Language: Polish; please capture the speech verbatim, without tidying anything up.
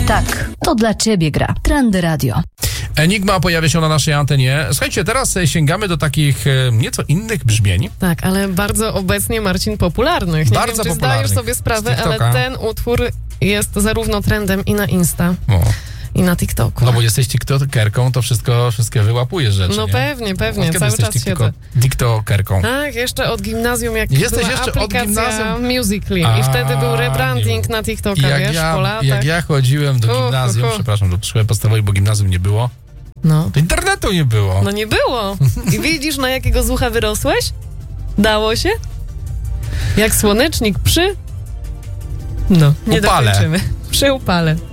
Tak, to dla ciebie gra. Trendy Radio. Enigma pojawia się na naszej antenie. Słuchajcie, teraz sięgamy do takich e, nieco innych brzmień. Tak, ale bardzo obecnie, Marcin, popularnych. Nie Bardzo wiem, czy popularnych. zdajesz sobie sprawę, ale TikToka. ten utwór jest zarówno trendem i na Insta, O. i na TikToku. No bo jesteś tiktokerką, to wszystko, wszystkie wyłapujesz rzeczy, No nie? pewnie, pewnie, Od kiedy cały jesteś czas tiktoko- siedzę. tiktokerką? Tak, jeszcze od gimnazjum, jak Jesteś była jeszcze od aplikacja gimnazjum? Musical.ly A, i wtedy był rebranding na TikToka, Jak wiesz, ja, po latach. jak ja chodziłem do Uch, gimnazjum, uch, uch. przepraszam, do szkoły podstawowej, bo gimnazjum nie było, No. to internetu nie było. No nie było. I widzisz, na jakiego zucha wyrosłeś? Dało się? Jak słonecznik przy... No, nie Upale. dokończymy. Przy upale.